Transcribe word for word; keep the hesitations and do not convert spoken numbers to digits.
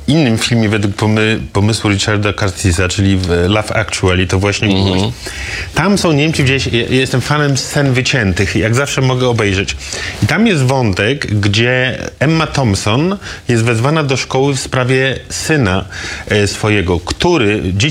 innym filmie według pomy pomysłu Richarda Curtisa, czyli w Love Actually, to właśnie Miłość. Mm-hmm. Tam są, nie wiem czy widziałeś, ja jestem fanem scen wyciętych, jak zawsze mogę obejrzeć. I tam jest wątek, gdzie Emma Thompson jest wezwana do szkoły w sprawie syna e, swojego, który